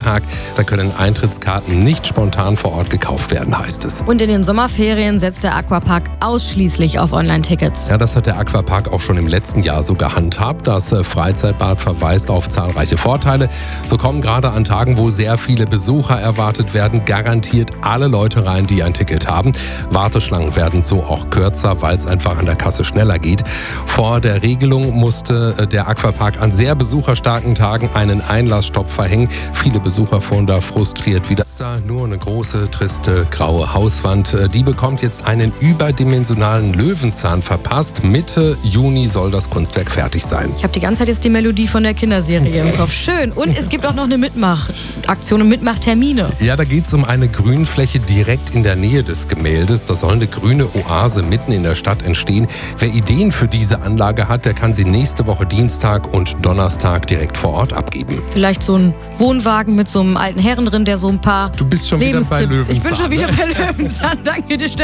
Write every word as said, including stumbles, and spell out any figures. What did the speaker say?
Aquapark. Da können Eintrittskarten nicht spontan vor Ort gekauft werden, heißt es. Und in den Sommerferien setzt der Aquapark ausschließlich auf Online-Tickets. Ja, das hat der Aquapark auch schon im letzten Jahr so gehandhabt. Das Freizeitbad verweist auf zahlreiche Vorteile. So kommen gerade an Tagen, wo sehr viele Besucher erwartet werden, garantiert alle Leute rein, die ein Ticket haben. Warteschlangen werden so auch kürzer, weil es einfach an der Kasse schneller geht. Vor der Regelung musste der Aquapark an sehr besucherstarken Tagen einen Einlassstopp verhängen. Viele Besucher fuhren da frustriert wieder. Da nur eine große, triste, graue Hauswand. Die bekommt jetzt einen überdimensionalen Löwenzahn verpasst. Mitte Juni soll das Kunstwerk fertig sein. Ich habe die ganze Zeit jetzt die Melodie von der Kinderserie im Kopf. Schön. Und es gibt auch noch eine Mitmachaktion und Mitmachtermine. Ja, da geht es um eine Grünfläche direkt in der Nähe des Gemäldes. Da soll eine grüne Oase mitten in der Stadt entstehen. Wer Ideen für diese Anlage hat, der kann sie nächste Woche Dienstag und Donnerstag direkt vor Ort abgeben. Vielleicht so ein Wohnwagen mit so einem alten Herren drin, der so ein paar Du bist schon wieder bei Lebenstipps. Löwenzahn. Ich bin schon wieder bei Löwenzahn. Danke dir, Stefan.